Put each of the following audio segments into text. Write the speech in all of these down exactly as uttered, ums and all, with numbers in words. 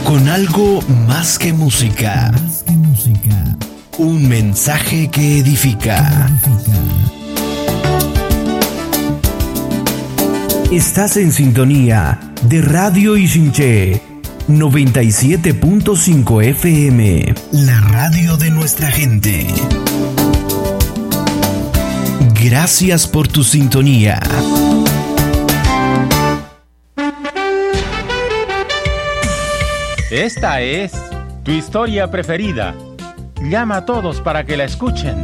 Con algo más que música. Más que música. Un mensaje que edifica. Estás en sintonía de Radio Ichinche noventa y siete punto cinco F M, la radio de nuestra gente. Gracias por tu sintonía. Esta es tu historia preferida. Llama a todos para que la escuchen.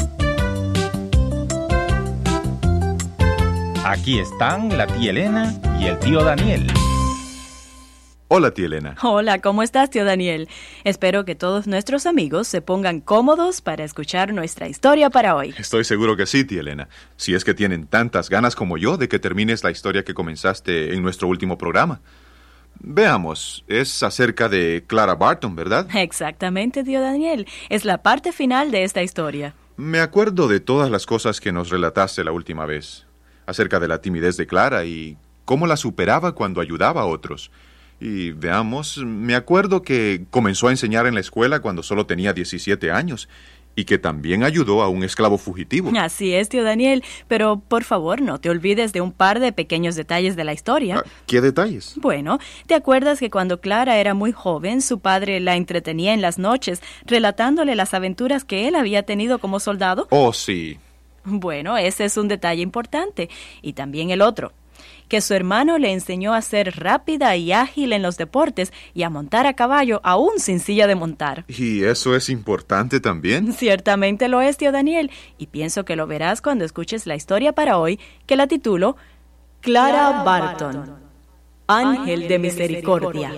Aquí están la tía Elena y el tío Daniel. Hola, tía Elena. Hola, ¿cómo estás, tío Daniel? Espero que todos nuestros amigos se pongan cómodos para escuchar nuestra historia para hoy. Estoy seguro que sí, tía Elena. Si es que tienen tantas ganas como yo de que termines la historia que comenzaste en nuestro último programa. Veamos, es acerca de Clara Barton, ¿verdad? Exactamente, tío Daniel. Es la parte final de esta historia. Me acuerdo de todas las cosas que nos relataste la última vez. Acerca de la timidez de Clara y cómo la superaba cuando ayudaba a otros. Y veamos, me acuerdo que comenzó a enseñar en la escuela cuando solo tenía diecisiete años. Y que también ayudó a un esclavo fugitivo. Así es, tío Daniel. Pero, por favor, no te olvides de un par de pequeños detalles de la historia. ¿Qué detalles? Bueno, ¿te acuerdas que cuando Clara era muy joven, su padre la entretenía en las noches, relatándole las aventuras que él había tenido como soldado? Oh, sí. Bueno, ese es un detalle importante. Y también el otro, que su hermano le enseñó a ser rápida y ágil en los deportes y a montar a caballo aún sin silla de montar. ¿Y eso es importante también? Ciertamente lo es, tío Daniel, y pienso que lo verás cuando escuches la historia para hoy, que la titulo Clara Barton, Ángel de Misericordia.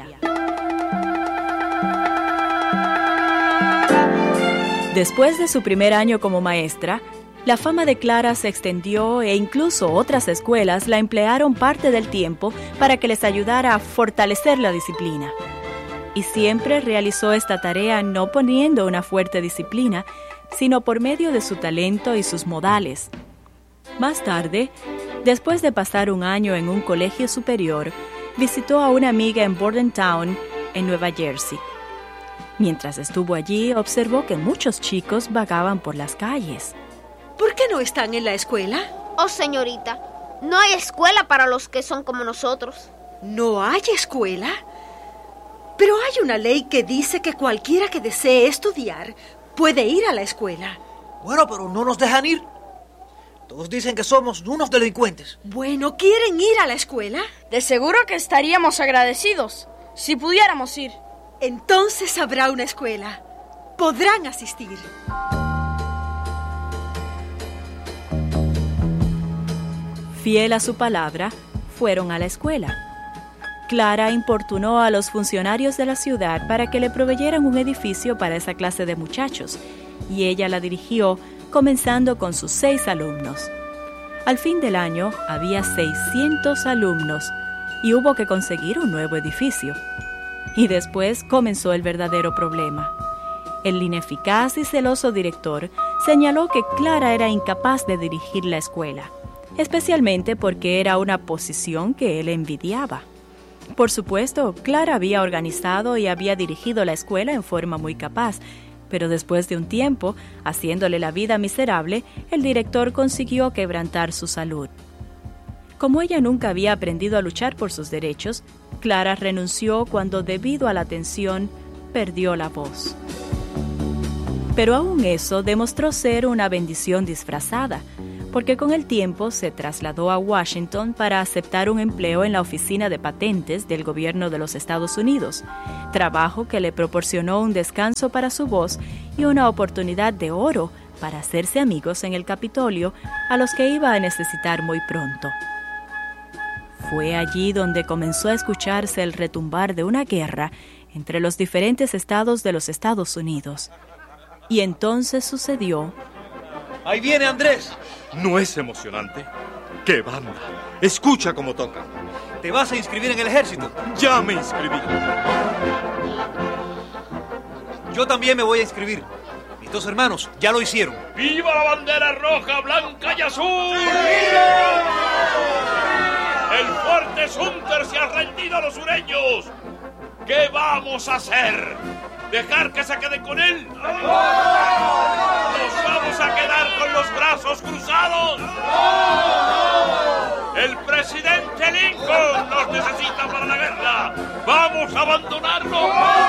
Después de su primer año como maestra, la fama de Clara se extendió e incluso otras escuelas la emplearon parte del tiempo para que les ayudara a fortalecer la disciplina. Y siempre realizó esta tarea no poniendo una fuerte disciplina, sino por medio de su talento y sus modales. Más tarde, después de pasar un año en un colegio superior, visitó a una amiga en Bordentown, en Nueva Jersey. Mientras estuvo allí, observó que muchos chicos vagaban por las calles. ¿Por qué no están en la escuela? Oh, señorita, no hay escuela para los que son como nosotros. ¿No hay escuela? Pero hay una ley que dice que cualquiera que desee estudiar puede ir a la escuela. Bueno, pero no nos dejan ir. Todos dicen que somos unos delincuentes. Bueno, ¿quieren ir a la escuela? De seguro que estaríamos agradecidos si pudiéramos ir. Entonces habrá una escuela. Podrán asistir. Fiel a su palabra, fueron a la escuela. Clara importunó a los funcionarios de la ciudad para que le proveyeran un edificio para esa clase de muchachos, y ella la dirigió, comenzando con sus seis alumnos. Al fin del año había seiscientos alumnos, y hubo que conseguir un nuevo edificio. Y después comenzó el verdadero problema. El ineficaz y celoso director señaló que Clara era incapaz de dirigir la escuela, especialmente porque era una posición que él envidiaba. Por supuesto, Clara había organizado y había dirigido la escuela en forma muy capaz, pero después de un tiempo, haciéndole la vida miserable, el director consiguió quebrantar su salud. Como ella nunca había aprendido a luchar por sus derechos, Clara renunció cuando, debido a la tensión, perdió la voz. Pero aún eso demostró ser una bendición disfrazada, porque con el tiempo se trasladó a Washington para aceptar un empleo en la oficina de patentes del gobierno de los Estados Unidos, trabajo que le proporcionó un descanso para su voz y una oportunidad de oro para hacerse amigos en el Capitolio, a los que iba a necesitar muy pronto. Fue allí donde comenzó a escucharse el retumbar de una guerra entre los diferentes estados de los Estados Unidos. Y entonces sucedió... ¡Ahí viene Andrés! ¿No es emocionante? ¡Qué banda! Escucha cómo tocan. ¿Te vas a inscribir en el ejército? Ya me inscribí. Yo también me voy a inscribir. Mis dos hermanos ya lo hicieron. ¡Viva la bandera roja, blanca y azul! ¡Sí! El fuerte Sumter se ha rendido a los sureños. ¿Qué vamos a hacer? ¿Dejar que se quede con él? ¿Nos vamos a quedar con los brazos cruzados? El presidente Lincoln nos necesita para la guerra. ¡Vamos a abandonarlo!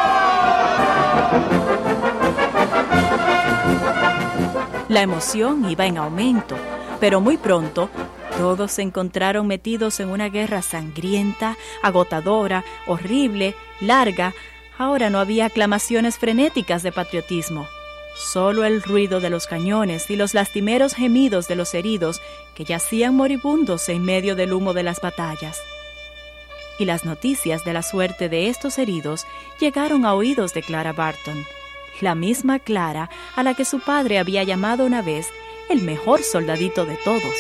La emoción iba en aumento, pero muy pronto todos se encontraron metidos en una guerra sangrienta, agotadora, horrible, larga. Ahora no había aclamaciones frenéticas de patriotismo, solo el ruido de los cañones y los lastimeros gemidos de los heridos que yacían moribundos en medio del humo de las batallas. Y las noticias de la suerte de estos heridos llegaron a oídos de Clara Barton, la misma Clara a la que su padre había llamado una vez el mejor soldadito de todos.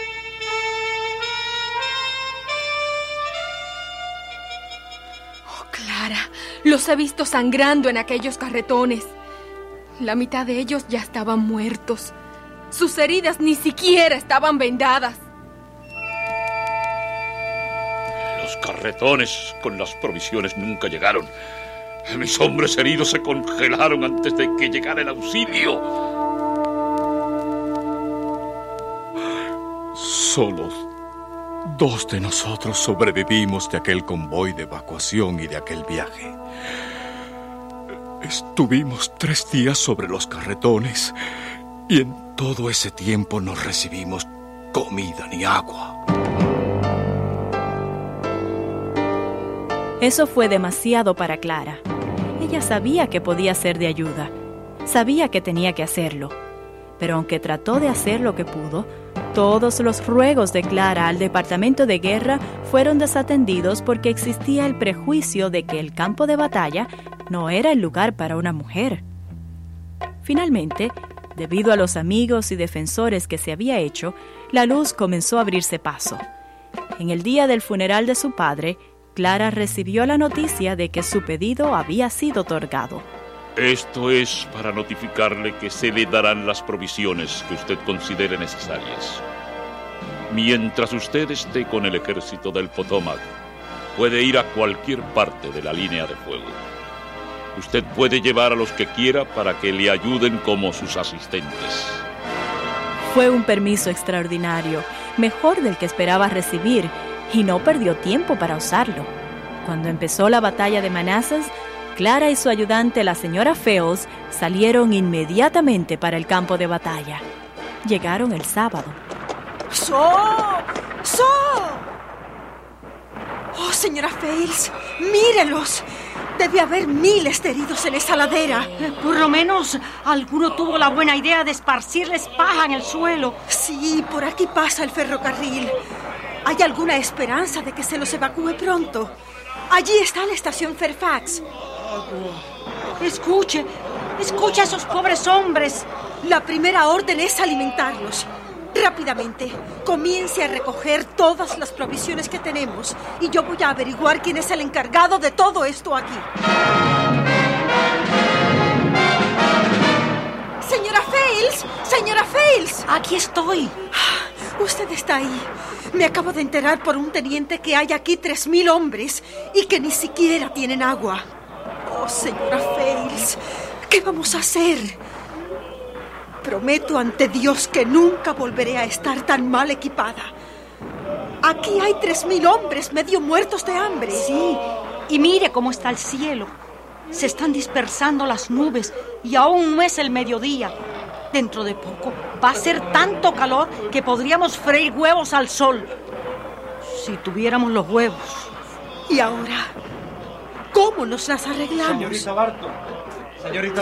Los he visto sangrando en aquellos carretones. La mitad de ellos ya estaban muertos. Sus heridas ni siquiera estaban vendadas. Los carretones con las provisiones nunca llegaron. Mis hombres heridos se congelaron antes de que llegara el auxilio. Solo dos de nosotros sobrevivimos de aquel convoy de evacuación y de aquel viaje. Estuvimos tres días sobre los carretones y en todo ese tiempo no recibimos comida ni agua. Eso fue demasiado para Clara. Ella sabía que podía ser de ayuda. Sabía que tenía que hacerlo. Pero aunque trató de hacer lo que pudo, todos los ruegos de Clara al Departamento de Guerra fueron desatendidos porque existía el prejuicio de que el campo de batalla no era el lugar para una mujer. Finalmente, debido a los amigos y defensores que se había hecho, la luz comenzó a abrirse paso. En el día del funeral de su padre, Clara recibió la noticia de que su pedido había sido otorgado. Esto es para notificarle que se le darán las provisiones que usted considere necesarias. Mientras usted esté con el ejército del Potomac, puede ir a cualquier parte de la línea de fuego. Usted puede llevar a los que quiera para que le ayuden como sus asistentes. Fue un permiso extraordinario, mejor del que esperaba recibir, y no perdió tiempo para usarlo. Cuando empezó la batalla de Manassas, Clara y su ayudante, la señora Fales, salieron inmediatamente para el campo de batalla. Llegaron el sábado. ¡So! ¡So! ¡Oh, señora Fales! ¡Mírelos! Debe haber miles de heridos en esa ladera. Por lo menos alguno tuvo la buena idea de esparcirles paja en el suelo. Sí, por aquí pasa el ferrocarril. ¿Hay alguna esperanza de que se los evacúe pronto? Allí está la estación Fairfax. Escuche, escuche a esos pobres hombres. La primera orden es alimentarlos. Rápidamente, comience a recoger todas las provisiones que tenemos y yo voy a averiguar quién es el encargado de todo esto aquí. ¡Señora Fales! ¡Señora Fales! Aquí estoy. Usted está ahí. Me acabo de enterar por un teniente que hay aquí tres mil hombres y que ni siquiera tienen agua. Oh, señora Fales, ¿qué vamos a hacer? Prometo ante Dios que nunca volveré a estar tan mal equipada. Aquí hay tres mil hombres medio muertos de hambre. Sí, y mire cómo está el cielo. Se están dispersando las nubes y aún no es el mediodía. Dentro de poco va a ser tanto calor que podríamos freír huevos al sol. Si tuviéramos los huevos. ¿Y ahora? ¿Cómo nos las arreglamos? Señorita Barton, señorita